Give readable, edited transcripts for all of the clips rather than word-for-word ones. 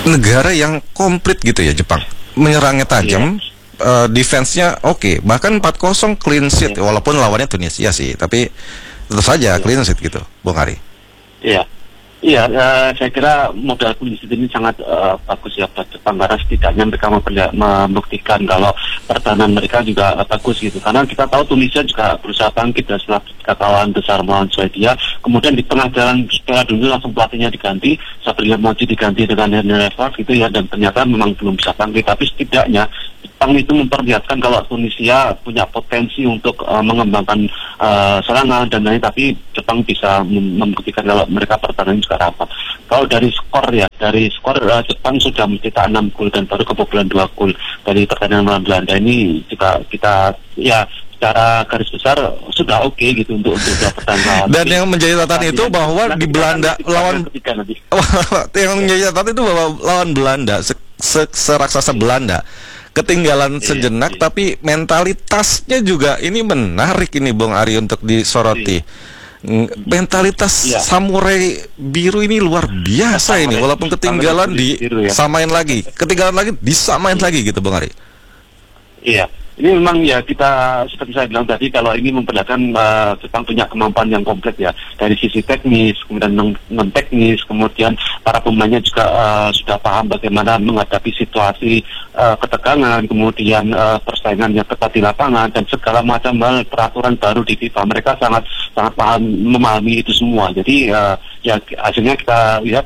negara yang komplit gitu ya Jepang. Menyerangnya tajam, defense-nya oke. Bahkan 4-0 clean sheet walaupun lawannya Tunisia sih, tapi tetap saja clean sheet gitu, Bung Ari. Iya. Iya, saya kira modal kondisi ini sangat bagus ya buat Jepang, karena setidaknya mereka membuktikan kalau pertahanan mereka juga bagus gitu. Karena kita tahu Tunisia juga berusaha bangkit ya setelah kekalahan besar melawan Swedia. Kemudian di tengah jalan Piala Dunia langsung pelatihnya diganti, Sabrina Moji diganti dengan Henry Revard gitu ya, dan ternyata memang belum bisa bangkit. Tapi setidaknya Jepang itu memperlihatkan kalau Tunisia punya potensi untuk mengembangkan serangan dan lain, tapi Jepang bisa membuktikan kalau mereka pertahanan juga rapat. Kalau dari skor Jepang sudah mencetak 6 gol dan baru kebobolan 2 gol dari pertandingan melawan Belanda. Ini juga kita ya secara garis besar sudah oke gitu untuk pertandingan. Dan yang menjadi catatan itu bahwa di Belanda lawan yang menjadi catatan itu bahwa lawan Belanda seraksasa Belanda ketinggalan sejenak, tapi mentalitasnya juga ini menarik ini Bung Ari untuk disoroti. Mentalitas samurai biru ini luar biasa ini, walaupun ketinggalan disamain lagi, ketinggalan lagi disamain lagi gitu Bung Ari. Iya. Ini memang ya kita seperti saya bilang tadi, kalau ini memperlihatkan Jepang punya kemampuan yang komplit ya, dari sisi teknis, kemudian non teknis, kemudian para pemainnya juga sudah paham bagaimana menghadapi situasi ketegangan, kemudian persaingan yang ketat di lapangan dan segala macam hal peraturan baru di FIFA. Mereka sangat paham memahami itu semua. Jadi ya hasilnya kita lihat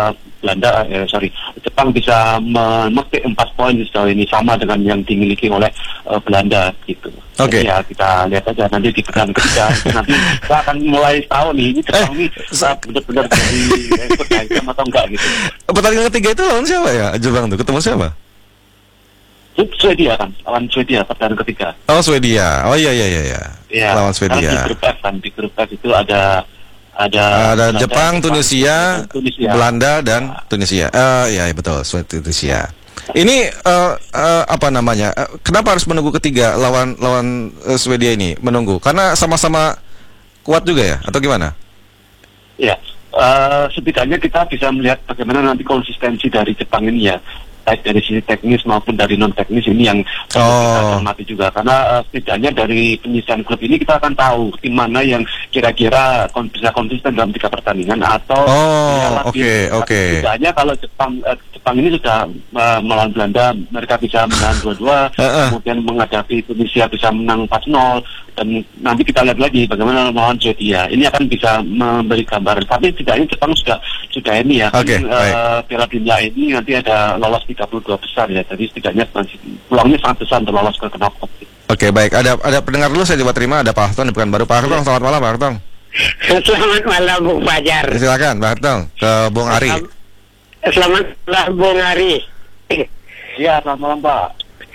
Jepang bisa memetik 4 poin sejauh ini, sama dengan yang dimiliki oleh Belanda gitu. Oke. Ya kita lihat aja nanti di pertandingan ketiga. Nanti kita akan mulai tahu nih ini Jepang ini benar-benar jadi berkaitan atau enggak gitu. Pertandingan ketiga itu lawan siapa ya Jepang tuh? Ketemu siapa? Swedia kan, lawan Swedia pertandingan ketiga. Oh Swedia, oh iya. Lawan Swedia. Di grup F itu ada Jepang, Tunisia, Belanda dan Tunisia. Ya betul, Tunisia. Ini apa namanya? Kenapa harus menunggu ketiga lawan Swedia ini? Menunggu karena sama-sama kuat juga ya, atau gimana? Ya, setidaknya kita bisa melihat bagaimana nanti konsistensi dari Jepang ini ya, baik dari sisi teknis maupun dari non teknis ini yang kita cermati juga, karena setidaknya dari penyisian klub ini kita akan tahu tim mana yang kira-kira bisa konsisten dalam 3 pertandingan atau Setidaknya kalau Jepang ini sudah melawan Belanda mereka bisa menang 2-2, kemudian menghadapi Tunisia bisa menang 4-0, dan nanti kita lihat lagi bagaimana melawan Swedia. Ini akan bisa memberi gambaran, tapi setidaknya Jepang sudah ini ya, Piala Dunia ini nanti ada lolos 32 besar ya, jadi setidaknya peluangnya sangat besar untuk lolos ke knockout. Oke, baik. Ada pendengar dulu, saya coba terima. Ada Pak Hartong di Pekanbaru. Pak Hartong, selamat malam Pak Hartong. Selamat malam Bung Fajar. Silakan Pak Hartong, ke Bung Ari. Selamat malam Bung Ari. Iya, selamat malam Pak.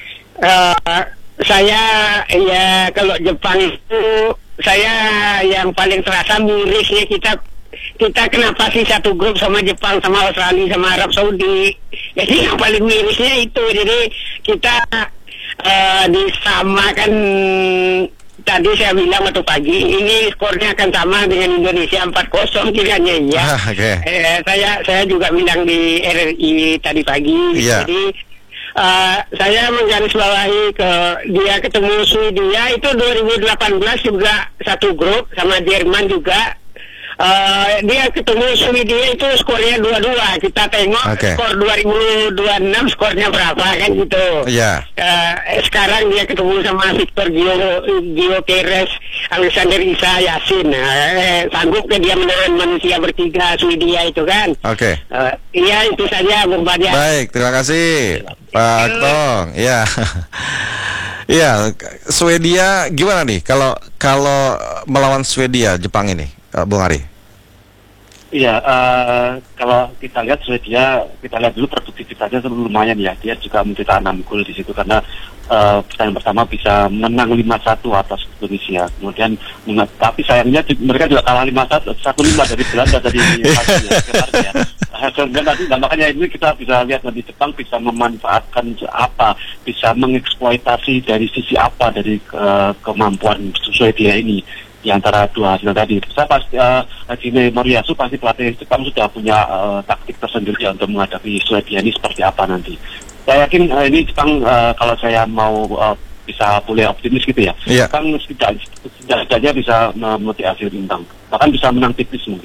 Saya ya kalau Jepang itu saya yang paling terasa mirisnya kita kenapa sih satu grup sama Jepang, sama Australia, sama Arab Saudi. Jadi yang paling mirisnya itu, jadi kita disamakan. Tadi saya bilang waktu pagi ini skornya akan sama dengan Indonesia 4-0 kiranya ya. Saya juga bilang di RRI tadi pagi. Jadi saya menggarisbawahi dia ketemu Swedia itu 2018 juga satu grup sama Jerman juga. Dia ketemu Swedia itu skornya 2-2. Kita tengok skor 2026 skornya berapa kan gitu. Sekarang dia ketemu sama Victor Gyokeres, Alexander Isa, Yasin. Sanggup ke dia menahan manusia bertiga Swedia itu kan. Iya, itu saja Bung Fajar. Baik, terima kasih Pak Tong. Iya. Iya, Swedia gimana nih kalau melawan Swedia Jepang ini, Bung Ari? Iya, kalau kita lihat Swedia, kita lihat dulu produktivitasnya lumayan ya. Dia juga mencetak 6 gol di situ karena pertandingan pertama bisa menang 5-1 atas Indonesia. Kemudian tapi sayangnya mereka juga kalah 1-5 dari Belanda tadi ya. Makanya ini kita bisa lihat nanti Jepang bisa memanfaatkan bisa mengeksploitasi dari sisi apa dari kemampuan Swedia ini. di antara dua hasil tadi. Saya pasti Hajime Moriyasu pasti pelatih Jepang sudah punya taktik tersendiri untuk menghadapi Swedia ini seperti apa nanti. Saya yakin ini Jepang kalau saya mau bisa boleh optimis gitu ya. Jepang setidaknya bisa memetik hasil imbang, bahkan bisa menang tipis mungkin.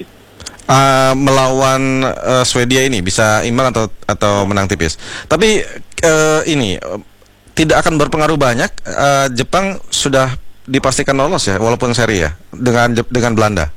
Melawan Swedia ini bisa imbang atau menang tipis. Tapi ini tidak akan berpengaruh banyak. Jepang sudah dipastikan lolos ya, walaupun seri ya, dengan Belanda.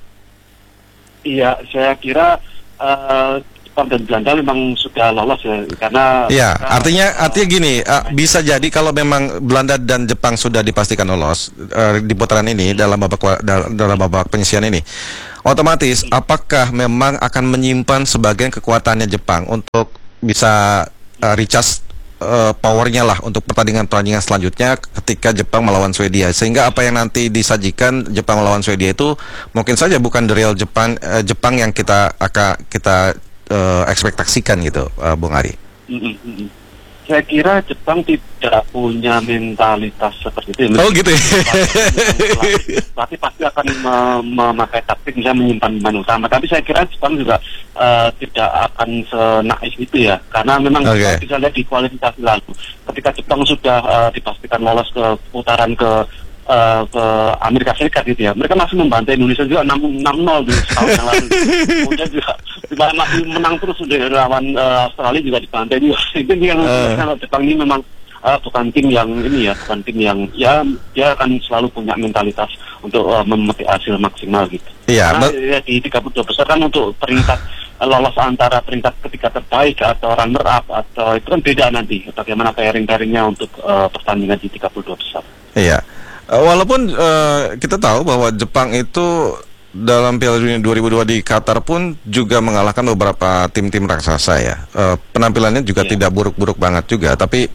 Iya, saya kira Jepang dan Belanda memang sudah lolos ya, karena. Iya, artinya gini, bisa jadi kalau memang Belanda dan Jepang sudah dipastikan lolos di putaran ini dalam babak penyisihan ini, otomatis apakah memang akan menyimpan sebagian kekuatannya Jepang untuk bisa recharge powernya lah untuk pertandingan selanjutnya ketika Jepang melawan Swedia, sehingga apa yang nanti disajikan Jepang melawan Swedia itu mungkin saja bukan the real Jepang yang kita ekspektasikan gitu, Bung Ari. Saya kira Jepang tidak punya mentalitas seperti itu. Oh gitu ya. Pelatih pasti akan memakai taktik misalnya menyimpan pemain utama. Tapi saya kira Jepang juga tidak akan senaif itu ya. Karena memang kita bisa lihat di kualifikasi lalu, ketika Jepang sudah dipastikan lolos ke putaran ke Amerika Serikat gitu ya, mereka masih membantai Indonesia juga 6-0 di tahun yang lalu. Kemudian juga masih menang terus lawan Australia juga dibantai juga. Itu yang Jepang ini memang bukan tim yang dia akan selalu punya mentalitas untuk memetik hasil maksimal gitu. Iya. Karena ya, di 32 besar kan untuk peringkat lolos antara peringkat ketiga terbaik atau runner up atau itu kan beda nanti. Bagaimana pairing-pairingnya untuk pertandingan di 32 besar. Iya. Walaupun kita tahu bahwa Jepang itu dalam Piala Dunia 2002 di Qatar pun juga mengalahkan beberapa tim-tim raksasa ya. Penampilannya juga tidak buruk-buruk banget juga. Tapi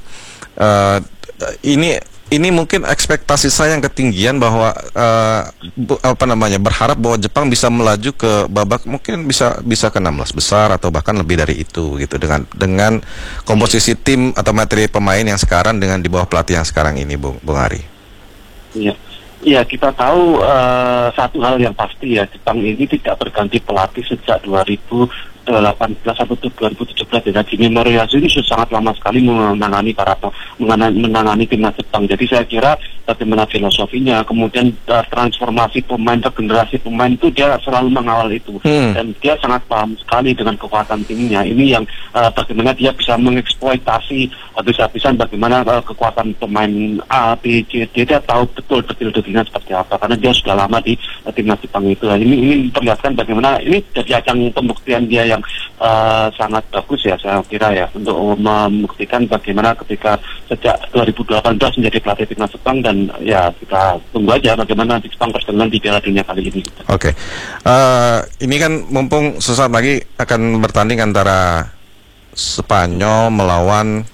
ini mungkin ekspektasi saya yang ketinggian bahwa berharap bahwa Jepang bisa melaju ke babak mungkin bisa ke 16 besar atau bahkan lebih dari itu gitu, dengan komposisi tim atau materi pemain yang sekarang dengan di bawah pelatih yang sekarang ini, Bung Ari. Iya, kita tahu satu hal yang pasti ya, Jepang ini tidak berganti pelatih sejak 2018 atau 2017. Dan Hajime Moriyasu ini sudah sangat lama sekali menangani timnas Jepang. Jadi saya kira bagaimana filosofinya, kemudian transformasi pemain, regenerasi pemain itu dia selalu mengawal itu. Dan dia sangat paham sekali dengan kekuatan timnya. Ini yang bagaimana dia bisa mengeksploitasi habis-habisan bagaimana kekuatan pemain A, B, C, D. Dia tahu betul detailnya seperti apa, karena dia sudah lama di timnas Jepang itu. Ini memperlihatkan bagaimana ini jadi ajang pembuktian dia yang sangat bagus ya, saya kira ya, untuk membuktikan bagaimana ketika sejak 2018 menjadi pelatih timnas Jepang. Dan ya kita tunggu aja bagaimana Jepang berjalan di Piala Dunia kali ini. Oke. Ini kan mumpung sesaat lagi akan bertanding antara Spanyol melawan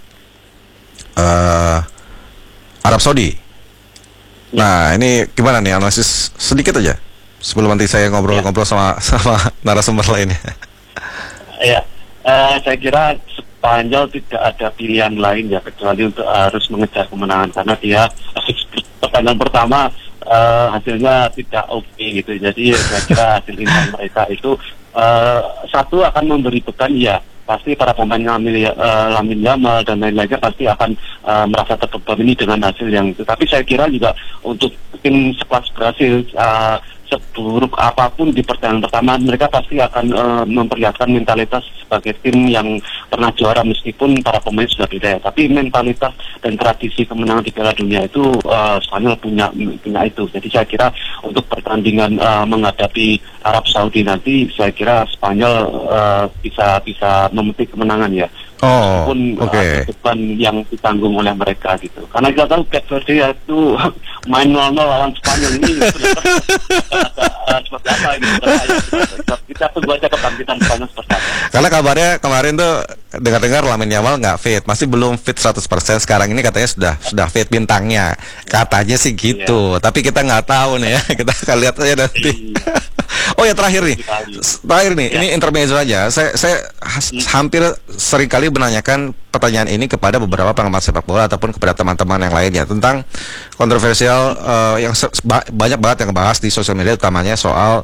Arab Saudi. Nah, ini gimana nih analisis sedikit aja sebelum nanti saya ngobrol-ngobrol sama narasumber lainnya. Ya, saya kira Spanyol tidak ada pilihan lain ya kecuali untuk harus mengejar kemenangan, karena dia pertandingan pertama hasilnya tidak oke gitu. Jadi saya kira hasil imbang mereka itu satu akan memberi beban ya. Pasti para pemain Lamine Yamal dan lain-lainnya pasti akan merasa terbebani dengan hasil yang itu. Tapi saya kira juga untuk tim sekelas Brasil, seburuk apapun di pertandingan pertama, mereka pasti akan memperlihatkan mentalitas sebagai tim yang pernah juara meskipun para pemain sudah beda ya. Tapi mentalitas dan tradisi kemenangan di Piala Dunia itu Spanyol punya itu. Jadi saya kira untuk pertandingan menghadapi Arab Saudi nanti, saya kira Spanyol bisa memetik kemenangan ya. Meskipun beban yang ditanggung oleh mereka gitu. Karena kita tahu Cape Verde itu main 0-0 lawan Spanyol ini seperti apa gitu. Kita tunggu aja kebangkitan Spanyol seperti apa. Karena kabarnya kemarin tuh dengar-dengar Lamine Yamal nggak fit, masih belum fit 100%. Sekarang ini katanya sudah fit bintangnya. Katanya sih gitu. Tapi kita nggak tahu nih ya. Kita akan lihat aja nanti. Oh ya terakhir nih, ini intermezzo aja. Saya hampir sering kali menanyakan pertanyaan ini kepada beberapa pengamat sepak bola ataupun kepada teman-teman yang lainnya tentang kontroversial yang banyak banget yang bahas di sosial media, utamanya soal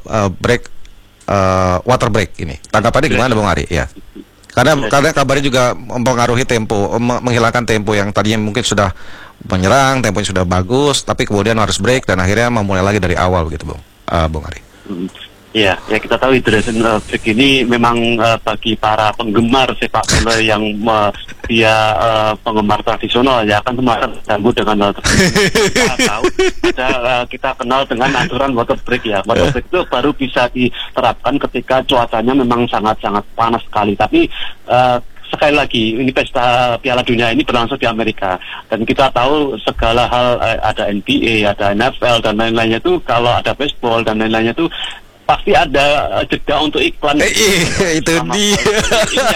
water break ini. Tanggapannya gimana, Bung Ari? Ya. Karena kabarnya juga mempengaruhi tempo, menghilangkan tempo yang tadinya mungkin sudah menyerang, temponya sudah bagus, tapi kemudian harus break dan akhirnya memulai lagi dari awal gitu, Bung Ari. Ya kita tahu hydration break ini memang bagi para penggemar sepak bola yang dia penggemar tradisional ya kan kemarin terganggu dengan kita tahu kita kenal dengan aturan water break ya. Water break itu baru bisa diterapkan ketika cuacanya memang sangat-sangat panas sekali. Tapi sekali lagi, ini pesta Piala Dunia ini berlangsung di Amerika dan kita tahu segala hal, ada NBA, ada NFL dan lain-lainnya itu, kalau ada baseball dan lain-lainnya itu pasti ada jeda untuk iklan. Itu dia.